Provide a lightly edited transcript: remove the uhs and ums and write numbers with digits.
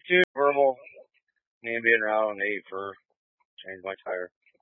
Two verbal, me being around on 8 for change my tire.